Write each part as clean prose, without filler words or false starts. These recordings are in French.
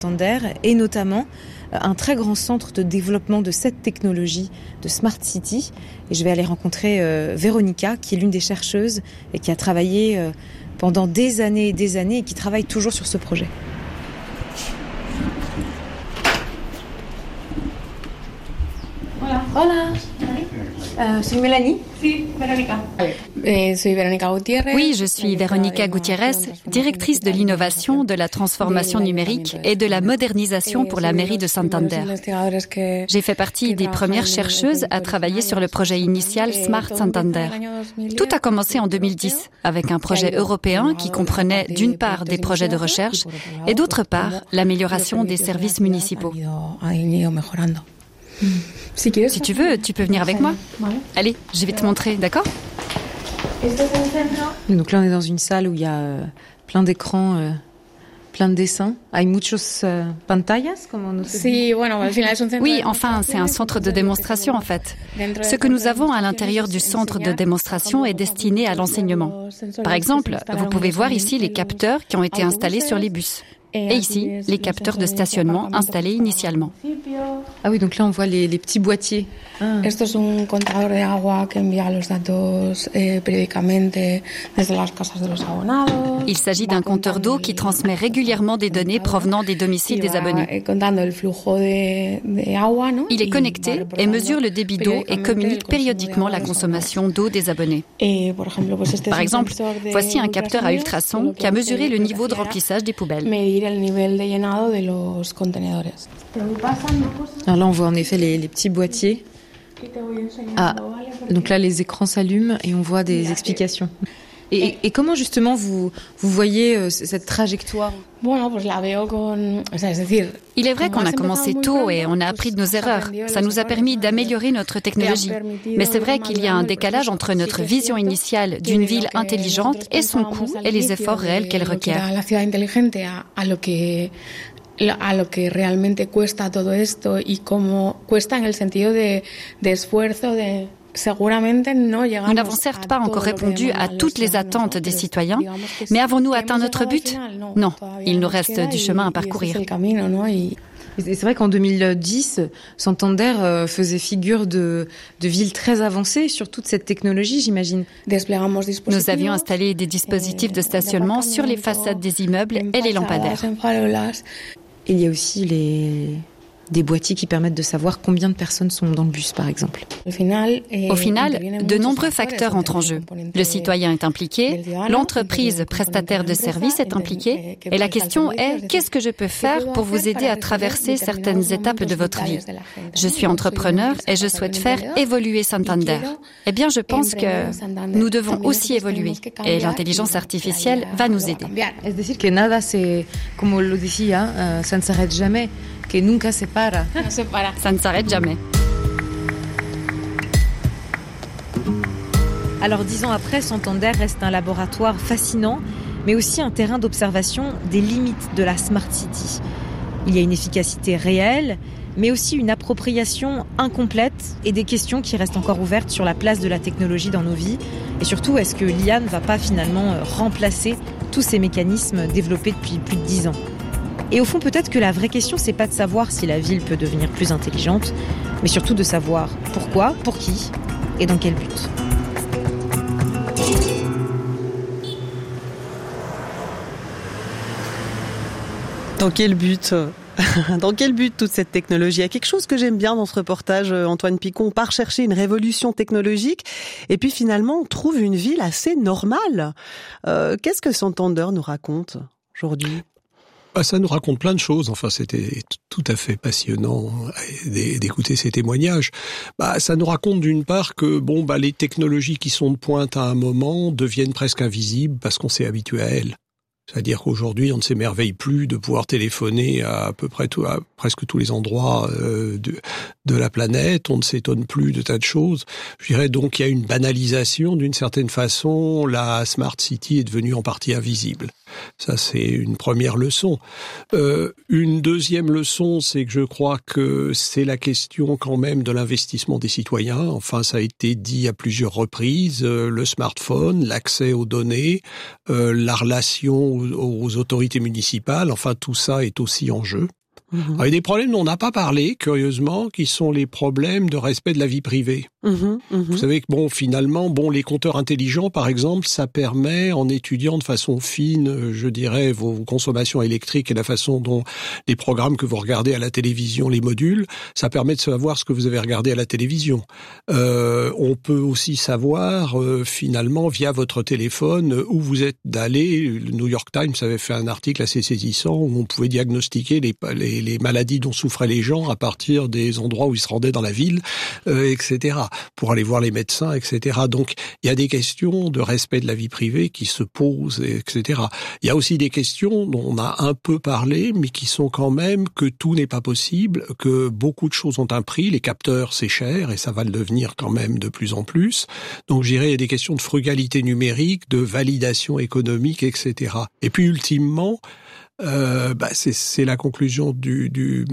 Santander et notamment un très grand centre de développement de cette technologie de Smart City. Et je vais aller rencontrer Veronica, qui est l'une des chercheuses et qui a travaillé pendant des années et qui travaille toujours sur ce projet. Hola. Soy Mélanie. Sí, Verónica. Soy Verónica Gutiérrez. Oui, je suis Veronica Gutiérrez, directrice de l'innovation, de la transformation numérique et de la modernisation pour la mairie de Santander. J'ai fait partie des premières chercheuses à travailler sur le projet initial Smart Santander. Tout a commencé en 2010 avec un projet européen qui comprenait d'une part des projets de recherche et d'autre part l'amélioration des services municipaux. Si tu veux, tu peux venir avec moi. Allez, je vais te montrer, d'accord ? Donc là, on est dans une salle où il y a plein d'écrans, plein de dessins. Hay muchos pantallas, como no sé. Oui, enfin, c'est un centre de démonstration en fait. Ce que nous avons à l'intérieur du centre de démonstration est destiné à l'enseignement. Par exemple, vous pouvez voir ici les capteurs qui ont été installés sur les bus. Et ici, les capteurs de stationnement installés initialement. Ah oui, donc là on voit les petits boîtiers. Esto es un contador de agua que envía los datos periódicamente desde las casas de los abonados. Il s'agit d'un compteur d'eau qui transmet régulièrement des données provenant des domiciles des abonnés. Il est connecté et mesure le débit d'eau et communique périodiquement la consommation d'eau des abonnés. Par exemple, voici un capteur à ultrasons qui a mesuré le niveau de remplissage des poubelles. Alors là, on voit en effet les petits boîtiers. Ah, donc là, les écrans s'allument et on voit des explications. Et comment justement vous voyez cette trajectoire ? Il est vrai qu'on a commencé tôt et on a appris de nos erreurs. Ça nous a permis d'améliorer notre technologie. Mais c'est vrai qu'il y a un décalage entre notre vision initiale d'une ville intelligente et son coût et les efforts réels qu'elle requiert. A lo que realmente cuesta todo esto y cómo cuesta en el sentido de esfuerzo de Nous n'avons certes pas encore répondu à toutes les attentes des citoyens, mais avons-nous atteint notre but ? Non, il nous reste du chemin à parcourir. Et c'est vrai qu'en 2010, Santander faisait figure de ville très avancée sur toute cette technologie, j'imagine. Nous avions installé des dispositifs de stationnement sur les façades des immeubles et les lampadaires. Il y a aussi des boîtiers qui permettent de savoir combien de personnes sont dans le bus, par exemple. Au final, de nombreux facteurs entrent en jeu. Le citoyen est impliqué, l'entreprise prestataire de services est impliquée, et la question est, qu'est-ce que je peux faire pour vous aider à traverser certaines étapes de votre vie ? Je suis entrepreneur et je souhaite faire évoluer Santander. Eh bien, je pense que nous devons aussi évoluer, et l'intelligence artificielle va nous aider. Es decir, que nada se, como lo decía, ça ne s'arrête jamais. Que nunca se para. Ça ne s'arrête jamais. Alors 10 ans après, Santander reste un laboratoire fascinant, mais aussi un terrain d'observation des limites de la Smart City. Il y a une efficacité réelle, mais aussi une appropriation incomplète et des questions qui restent encore ouvertes sur la place de la technologie dans nos vies. Et surtout, est-ce que l'IA ne va pas finalement remplacer tous ces mécanismes développés depuis plus de 10 ans ? Et au fond, peut-être que la vraie question, c'est pas de savoir si la ville peut devenir plus intelligente, mais surtout de savoir pourquoi, pour qui et dans quel but. Dans quel but ? Dans quel but toute cette technologie ? Il y a quelque chose que j'aime bien dans ce reportage, Antoine Picon. On part chercher une révolution technologique et puis finalement on trouve une ville assez normale. Qu'est-ce que Santander nous raconte aujourd'hui ? Ça nous raconte plein de choses. Enfin, c'était tout à fait passionnant d'écouter ces témoignages. Ça nous raconte d'une part que les technologies qui sont de pointe à un moment deviennent presque invisibles parce qu'on s'est habitué à elles. C'est-à-dire qu'aujourd'hui, on ne s'émerveille plus de pouvoir téléphoner à peu près à presque tous les endroits de la planète. On ne s'étonne plus de tas de choses. Je dirais donc qu'il y a une banalisation d'une certaine façon. La Smart City est devenue en partie invisible. Ça, c'est une première leçon. Une deuxième leçon, c'est que je crois que c'est la question quand même de l'investissement des citoyens. Enfin, ça a été dit à plusieurs reprises, le smartphone, l'accès aux données, la relation aux autorités municipales, enfin tout ça est aussi en jeu. Alors, il y a des problèmes dont on n'a pas parlé, curieusement, qui sont les problèmes de respect de la vie privée. Vous savez que finalement, les compteurs intelligents, par exemple, ça permet, en étudiant de façon fine, je dirais, vos consommations électriques et la façon dont les programmes que vous regardez à la télévision les modulent, ça permet de savoir ce que vous avez regardé à la télévision. On peut aussi savoir, finalement, via votre téléphone, où vous êtes allé. Le New York Times avait fait un article assez saisissant où on pouvait diagnostiquer les maladies dont souffraient les gens à partir des endroits où ils se rendaient dans la ville, etc., pour aller voir les médecins, etc. Donc, il y a des questions de respect de la vie privée qui se posent, etc. Il y a aussi des questions dont on a un peu parlé, mais qui sont quand même que tout n'est pas possible, que beaucoup de choses ont un prix. Les capteurs, c'est cher, et ça va le devenir quand même de plus en plus. Donc, je dirais, il y a des questions de frugalité numérique, de validation économique, etc. Et puis, ultimement, c'est la conclusion du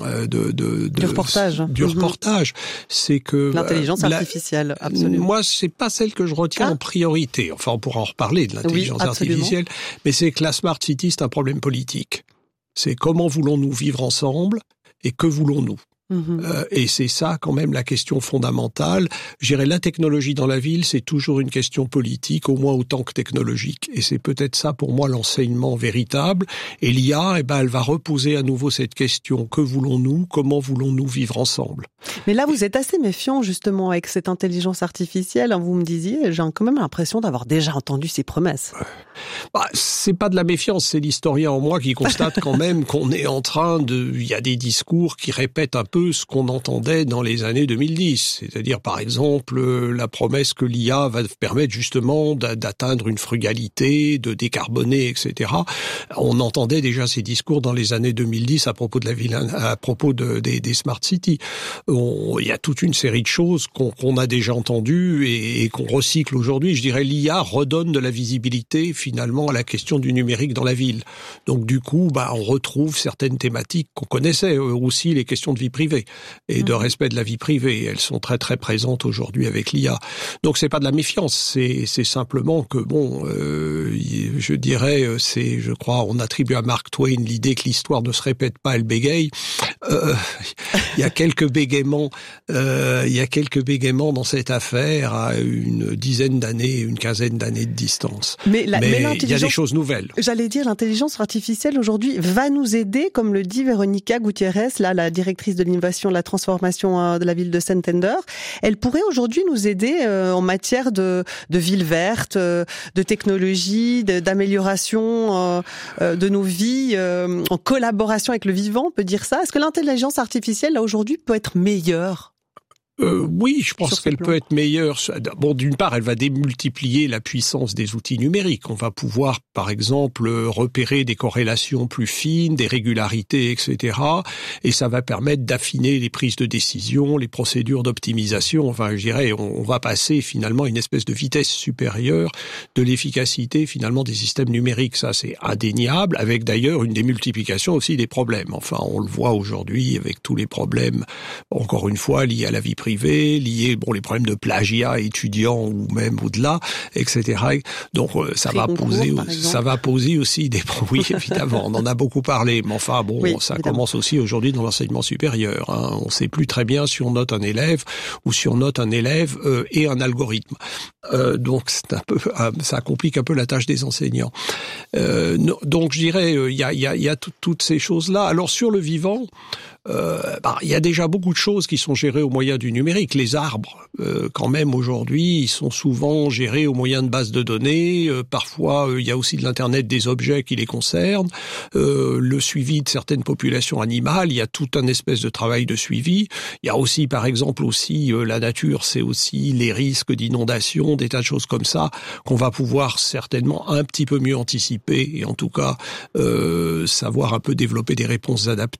reportage. Du reportage, c'est que l'intelligence artificielle, absolument. Moi, c'est pas celle que je retiens en priorité. Enfin, on pourra en reparler de l'intelligence artificielle, mais c'est que la Smart City, c'est un problème politique. C'est comment voulons-nous vivre ensemble et que voulons-nous? Et c'est ça quand même la question fondamentale. Je dirais la technologie dans la ville, c'est toujours une question politique, au moins autant que technologique. Et c'est peut-être ça pour moi l'enseignement véritable. Et l'IA, elle va reposer à nouveau cette question. Que voulons-nous? Comment voulons-nous vivre ensemble? Mais là, vous êtes assez méfiant justement avec cette intelligence artificielle. Vous me disiez, j'ai quand même l'impression d'avoir déjà entendu ces promesses. C'est pas de la méfiance, c'est l'historien en moi qui constate quand même qu'on est en train il y a des discours qui répètent un peu ce qu'on entendait dans les années 2010. C'est-à-dire, par exemple, la promesse que l'IA va permettre justement d'atteindre une frugalité, de décarboner, etc. On entendait déjà ces discours dans les années 2010 à propos de la ville, à propos des smart cities. Il y a toute une série de choses qu'on a déjà entendues et qu'on recycle aujourd'hui. Je dirais, l'IA redonne de la visibilité finalement à la question du numérique dans la ville. Donc du coup, on retrouve certaines thématiques qu'on connaissait, aussi les questions de vie privée et de respect de la vie privée. Elles sont très très présentes aujourd'hui avec l'IA. Donc c'est pas de la méfiance, c'est simplement que je dirais, je crois, on attribue à Mark Twain l'idée que l'histoire ne se répète pas, elle bégaye. Il y a quelques bégaiements, dans cette affaire à une dizaine d'années, une quinzaine d'années de distance. Mais il y a des choses nouvelles. J'allais dire, l'intelligence artificielle aujourd'hui va nous aider, comme le dit Véronica Gutiérrez, la directrice de l'innovation, de la transformation de la ville de Santander. Elle pourrait aujourd'hui nous aider en matière de ville verte, de technologie, d'amélioration de nos vies, en collaboration avec le vivant, on peut dire ça. Est-ce que l'intelligence artificielle, là, aujourd'hui, peut être meilleure? Oui, je pense qu'elle peut être meilleure. D'une part, elle va démultiplier la puissance des outils numériques. On va pouvoir, par exemple, repérer des corrélations plus fines, des régularités, etc. Et ça va permettre d'affiner les prises de décision, les procédures d'optimisation. Enfin, je dirais, on va passer finalement à une espèce de vitesse supérieure de l'efficacité finalement des systèmes numériques. Ça, c'est indéniable, avec d'ailleurs une démultiplication aussi des problèmes. Enfin, on le voit aujourd'hui avec tous les problèmes, encore une fois, liés à la vie privée, liés, les problèmes de plagiat étudiants ou même au-delà, etc. Donc ça va poser aussi des problèmes. Oui, évidemment, on en a beaucoup parlé, mais enfin ça évidemment. Commence aussi aujourd'hui dans l'enseignement supérieur. On ne sait plus très bien si on note un élève ou si on note un élève et un algorithme. Donc c'est un peu, ça complique un peu la tâche des enseignants. Donc je dirais, il y a toutes ces choses-là. Alors sur le vivant, il y a déjà beaucoup de choses qui sont gérées au moyen du numérique. Les arbres, quand même, aujourd'hui, ils sont souvent gérés au moyen de bases de données. Parfois, il y a aussi de l'Internet des objets qui les concernent. Le suivi de certaines populations animales, il y a tout un espèce de travail de suivi. Il y a aussi, par exemple, la nature, c'est aussi les risques d'inondation, des tas de choses comme ça, qu'on va pouvoir certainement un petit peu mieux anticiper et en tout cas savoir un peu développer des réponses adaptées.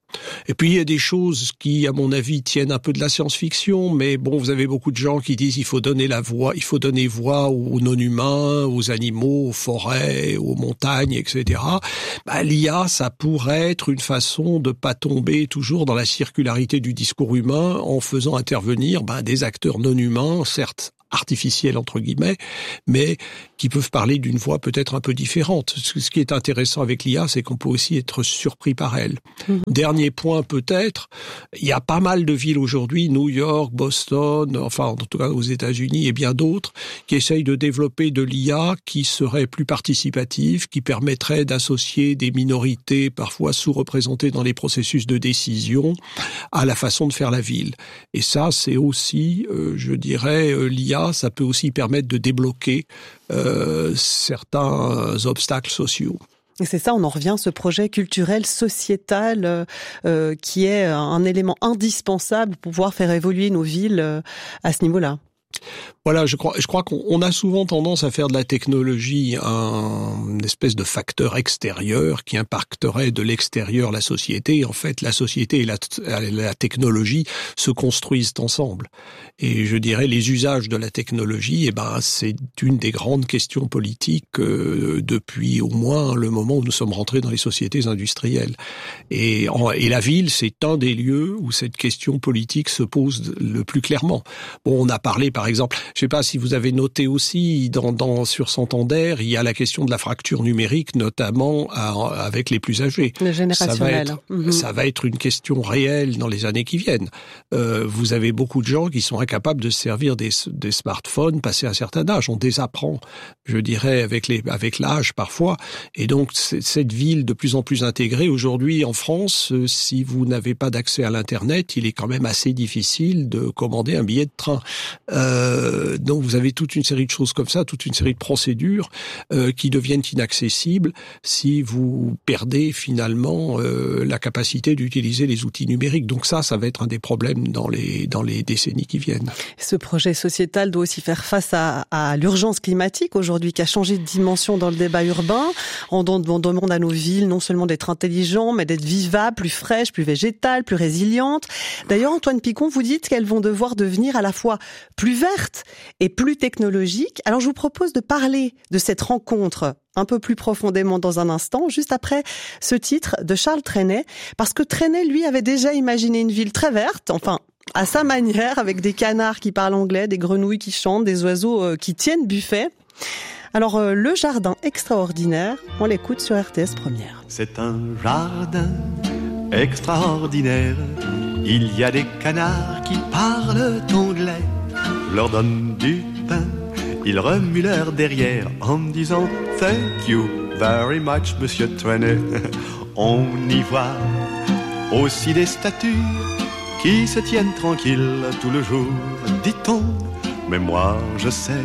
Et puis il y a des choses qui, à mon avis, tiennent un peu de la science-fiction, mais bon, vous avez beaucoup de gens qui disent il faut donner voix aux non-humains, aux animaux, aux forêts, aux montagnes, etc. L'IA, ça pourrait être une façon de pas tomber toujours dans la circularité du discours humain en faisant intervenir des acteurs non-humains, certes artificielles entre guillemets, mais qui peuvent parler d'une voix peut-être un peu différente. Ce qui est intéressant avec l'IA, c'est qu'on peut aussi être surpris par elle. Dernier point peut-être, il y a pas mal de villes aujourd'hui, New York, Boston, enfin en tout cas aux États-Unis et bien d'autres, qui essayent de développer de l'IA qui serait plus participative, qui permettrait d'associer des minorités parfois sous-représentées dans les processus de décision à la façon de faire la ville. Et ça, c'est aussi, je dirais, l'IA, ça peut aussi permettre de débloquer certains obstacles sociaux. Et c'est ça, on en revient, ce projet culturel, sociétal, qui est un élément indispensable pour pouvoir faire évoluer nos villes à ce niveau-là. Voilà, je crois qu'on a souvent tendance à faire de la technologie une espèce de facteur extérieur qui impacterait de l'extérieur la société. En fait, la société et la technologie se construisent ensemble. Et je dirais, les usages de la technologie, c'est une des grandes questions politiques depuis au moins le moment où nous sommes rentrés dans les sociétés industrielles. Et la ville, c'est un des lieux où cette question politique se pose le plus clairement. Bon, on a parlé, par exemple, je ne sais pas si vous avez noté aussi, sur Santander, il y a la question de la fracture numérique, notamment avec les plus âgés. Le générationnel. Ça va être une question réelle dans les années qui viennent. Vous avez beaucoup de gens qui sont incapables de se servir des smartphones passé un certain âge. On désapprend, je dirais, avec l'âge parfois. Et donc, cette ville de plus en plus intégrée, aujourd'hui en France, si vous n'avez pas d'accès à l'Internet, il est quand même assez difficile de commander un billet de train. Donc vous avez toute une série de choses comme ça, toute une série de procédures qui deviennent inaccessibles si vous perdez finalement la capacité d'utiliser les outils numériques. Donc ça va être un des problèmes dans les décennies qui viennent. Ce projet sociétal doit aussi faire face à l'urgence climatique aujourd'hui, qui a changé de dimension dans le débat urbain. On demande à nos villes non seulement d'être intelligents, mais d'être vivables, plus fraîches, plus végétales, plus résilientes. D'ailleurs, Antoine Picon, vous dites qu'elles vont devoir devenir à la fois plus vertes et plus technologiques. Alors, je vous propose de parler de cette rencontre un peu plus profondément dans un instant, juste après ce titre de Charles Trenet, parce que Trenet, lui, avait déjà imaginé une ville très verte, enfin, à sa manière, avec des canards qui parlent anglais, des grenouilles qui chantent, des oiseaux qui tiennent buffet. Alors, le jardin extraordinaire, on l'écoute sur RTS Première. C'est un jardin extraordinaire. Il y a des canards qui parlent anglais. Je leur donne du pain, ils remuent leur derrière en me disant « Thank you very much, Monsieur Trenet ». On y voit aussi des statues qui se tiennent tranquilles tout le jour, dit-on. Mais moi, je sais